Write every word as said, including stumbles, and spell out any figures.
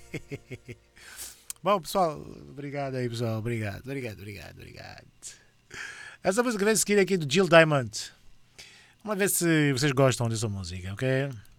Bom, pessoal, obrigado aí, pessoal. Obrigado, obrigado, obrigado, obrigado. Essa música vem seguir aqui do Jill Diamond. Vamos ver se vocês gostam dessa música, ok?